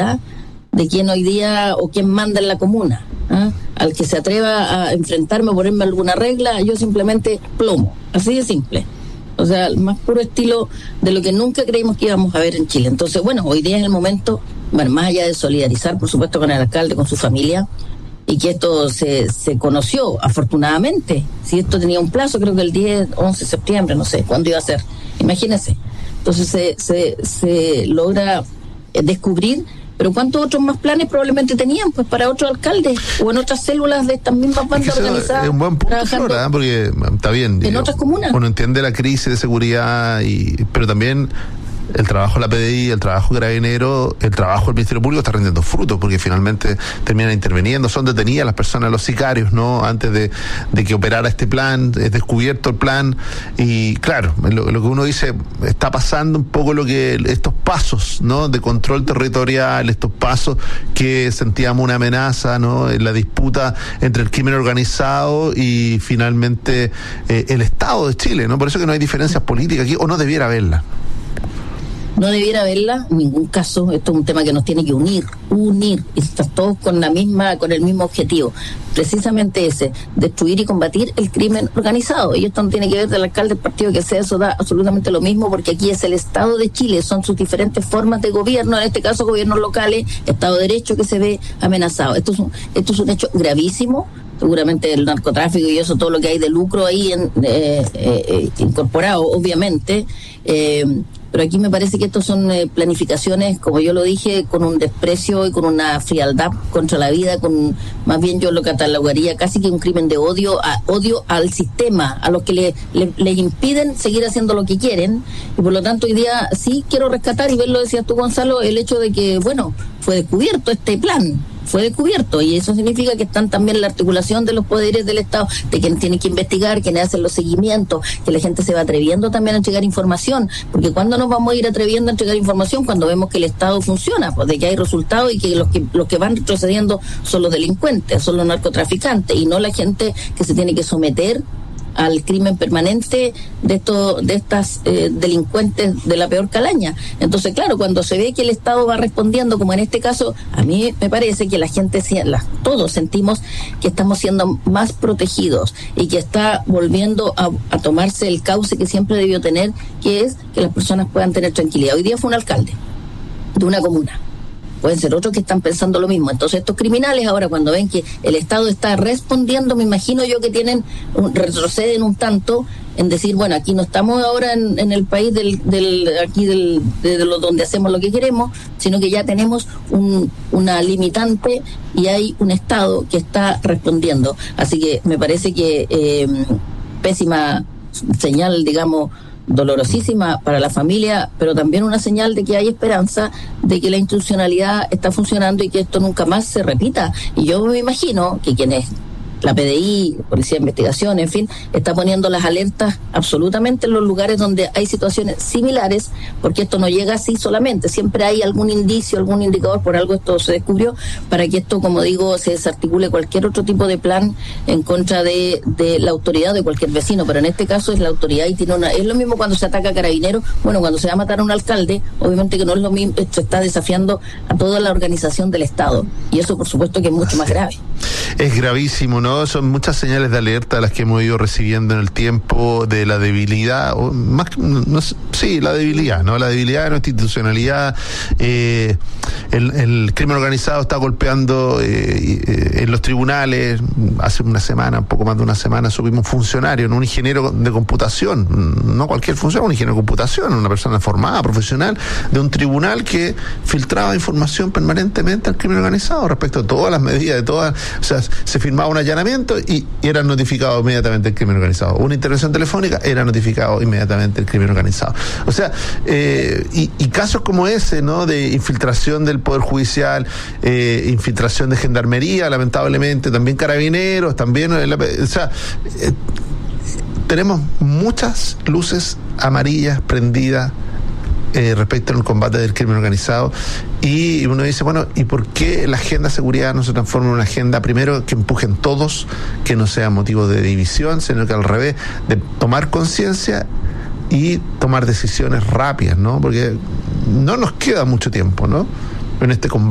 responsabilidad de quién hoy día o quién manda en la comuna. Al que se atreva a enfrentarme o ponerme alguna regla, yo simplemente plomo, así de simple. O sea, el más puro estilo de lo que nunca creímos que íbamos a ver en Chile. Entonces, bueno, hoy día es el momento, bueno, más allá de solidarizar, por supuesto, con el alcalde, con su familia, y que esto se conoció, afortunadamente. Si esto tenía un plazo, creo que el 10, 11 de septiembre, no sé cuándo iba a ser, imagínense. Entonces se logra descubrir, pero ¿cuántos otros más planes probablemente tenían? Pues para otros alcaldes o en otras células de estas mismas bandas organizadas. Es un buen punto, Flora, porque está bien. En otras comunas. Uno entiende la crisis de seguridad, pero también el trabajo de la PDI, el trabajo de Carabineros, el trabajo del Ministerio Público está rendiendo frutos, porque finalmente terminan interviniendo, son detenidas las personas, los sicarios, ¿no? Antes de que operara este plan, es descubierto el plan, y claro, lo que uno dice, está pasando un poco lo que estos pasos, ¿no? De control territorial, estos pasos que sentíamos una amenaza, ¿no? En la disputa entre el crimen organizado y finalmente el Estado de Chile, ¿no? Por eso que no hay diferencias políticas aquí, o no debiera haberla. No debiera haberla en ningún caso. Esto es un tema que nos tiene que unir, y estar todos con el mismo objetivo, precisamente ese, destruir y combatir el crimen organizado. Y esto no tiene que ver del alcalde, del partido que sea, eso da absolutamente lo mismo, porque aquí es el Estado de Chile, son sus diferentes formas de gobierno, en este caso gobiernos locales, Estado de Derecho que se ve amenazado. Esto es un hecho gravísimo. Seguramente el narcotráfico y eso, todo lo que hay de lucro ahí incorporado, obviamente, pero aquí me parece que estos son planificaciones, como yo lo dije, con un desprecio y con una frialdad contra la vida, más bien yo lo catalogaría casi que un crimen de odio al sistema, a los que le impiden seguir haciendo lo que quieren, y por lo tanto hoy día sí quiero rescatar, y lo decías tú, Gonzalo, el hecho de que, bueno, fue descubierto este plan, y eso significa que están también la articulación de los poderes del Estado, de quien tiene que investigar, quienes hacen los seguimientos, que la gente se va atreviendo también a entregar información, porque cuando nos vamos a ir atreviendo a entregar información, cuando vemos que el Estado funciona, pues de que hay resultados y que los que van retrocediendo son los delincuentes, son los narcotraficantes, y no la gente que se tiene que someter al crimen permanente de estas delincuentes de la peor calaña. Entonces, claro, cuando se ve que el Estado va respondiendo, como en este caso, a mí me parece que la gente, todos sentimos que estamos siendo más protegidos y que está volviendo a tomarse el cauce que siempre debió tener, que es que las personas puedan tener tranquilidad. Hoy día fue un alcalde de una comuna, pueden ser otros que están pensando lo mismo. Entonces estos criminales ahora, cuando ven que el Estado está respondiendo, me imagino yo que retroceden un tanto en decir, bueno, aquí no estamos ahora en el país donde hacemos lo que queremos, sino que ya tenemos una limitante y hay un Estado que está respondiendo. Así que me parece que pésima señal, digamos, dolorosísima para la familia, pero también una señal de que hay esperanza, de que la institucionalidad está funcionando y que esto nunca más se repita. Y yo me imagino que quienes, la PDI, Policía de Investigación, en fin, está poniendo las alertas absolutamente en los lugares donde hay situaciones similares, porque esto no llega así solamente, siempre hay algún indicio, algún indicador, por algo esto se descubrió, para que esto, como digo, se desarticule cualquier otro tipo de plan en contra de la autoridad de cualquier vecino, pero en este caso es la autoridad y es lo mismo cuando se ataca a Carabineros. Bueno, cuando se va a matar a un alcalde, obviamente que no es lo mismo, esto está desafiando a toda la organización del Estado, y eso por supuesto que es mucho más grave. Es gravísimo, ¿no? Son muchas señales de alerta las que hemos ido recibiendo en el tiempo de la debilidad, o más, la debilidad, ¿no? La debilidad de nuestra institucionalidad. El crimen organizado está golpeando en los tribunales. Hace una semana, un poco más de una semana, subimos un funcionario, un ingeniero de computación, no cualquier funcionario, un ingeniero de computación, una persona formada, profesional, de un tribunal que filtraba información permanentemente al crimen organizado respecto a todas las medidas, o sea, se firmaba un allanamiento y era notificado inmediatamente el crimen organizado. Una intervención telefónica, era notificado inmediatamente el crimen organizado. O sea, y casos como ese, ¿no? De infiltración del Poder Judicial, infiltración de Gendarmería, lamentablemente, también Carabineros, también, tenemos muchas luces amarillas prendidas respecto al combate del crimen organizado, y uno dice, bueno, ¿y por qué la agenda de seguridad no se transforma en una agenda, primero, que empujen todos, que no sea motivo de división, sino que al revés, de tomar conciencia y tomar decisiones rápidas, ¿no? Porque no nos queda mucho tiempo, ¿no? En este combate.